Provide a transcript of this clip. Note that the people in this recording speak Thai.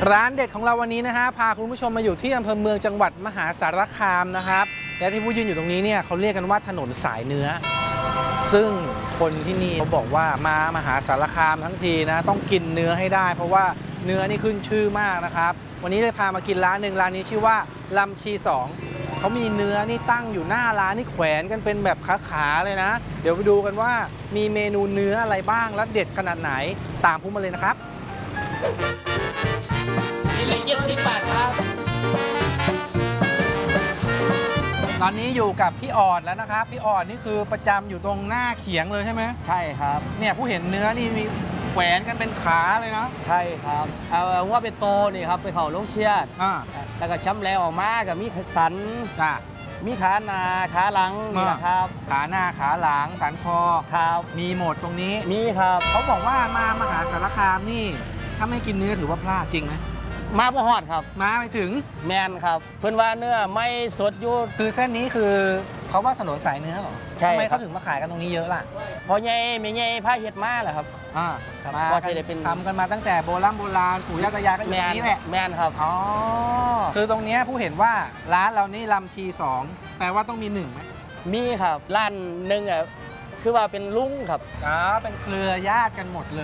ร้านเด็ดของเราวันนี้นะฮะพาคุณผู้ชมมาอยู่ที่อำเภอเมืองจังหวัดมหาสารคามนะครับและที่ผู้ยืนอยู่ตรงนี้เนี่ยเขาเรียกกันว่าถนนสายเนื้อซึ่งคนที่นี่เขาบอกว่ามามหาสารคามทั้งทีนะต้องกินเนื้อให้ได้ เพราะว่าเนื้อนี่ขึ้นชื่อมากนะครับวันนี้เลยพามากินร้านหนึ่งร้านนี้ชื่อว่าลำชี2เขามีเนื้อนี่ตั้งอยู่หน้าร้านนี่แขวนกันเป็นแบบขาๆเลยนะเดี๋ยวไปดูกันว่ามีเมนูเนื้ออะไรบ้างและเด็ดขนาดไหนตามผมมาเลยนะครับนี่เลย70 บาทครับตอนนี้อยู่กับพี่ออดแล้วนะครับพี่ออดนี่คือประจำอยู่ตรงหน้าเขียงเลยใช่ไหมใช่ครับเนี่ยผู้เห็นเนื้อนี่มีแขวนกันเป็นขาเลยนะใช่ครับเอาว่าเป็นโตนี่ครับไปเผาลงเชียดแล้วก็ช้ำแล้วออกมากับมีสันจ้ะมีขาหน้าขาหลังนี่นะครับขาหน้าขาหลังสันคอครับมีหมดตรงนี้มีครับเขาบอกว่ามามหาสารคามนี่ถ้าไม่กินเนื้อถือว่าพลาดจริงไหมมาบ่ฮอดครับมาไปถึงแมนครับเพื่อนว่าเนื้อไม่สดอยู่คือเส้นนี้คือเขาว่าถนนสายเนื้อเหรอใช่ทำไมเขาถึงมาขายกันตรงนี้เยอะล่ะพอใหญ่ไม่ใหญ่ผ้าเห็ดมาแหละครับมาทำกันมาตั้งแต่โบราณปู่ย่าตายายก็อยู่ตรงนี้แหละแมนครับอ๋อคือตรงนี้ผู้เห็นว่าร้านเรานี่ลำชี2แปลว่าต้องมี1ไหมมีครับร้านหนึ่งคือว่าเป็นลุงครับเป็นเครือญาติกันหมดเลย